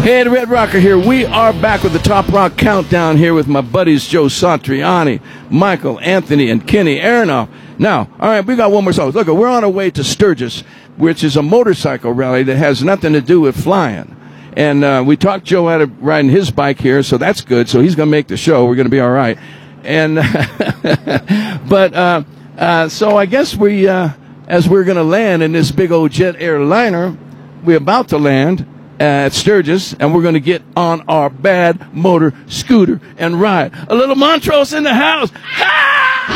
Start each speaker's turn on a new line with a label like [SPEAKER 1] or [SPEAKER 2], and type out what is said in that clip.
[SPEAKER 1] Hey, the Red Rocker here. We are back with the Top Rock Countdown here with my buddies Joe Satriani, Michael, Anthony, and Kenny Aronoff. Now, all right, we got one more song. Look, we're on our way to Sturgis, which is a motorcycle rally that has nothing to do with flying. And we talked Joe out of riding his bike here, so that's good. So he's going to make the show. We're going to be all right. And so I guess we, as we're going to land in this big old jet airliner, we're about to land at Sturgis, and we're going to get on our bad motor scooter and ride. A little Montrose in the house. Ha!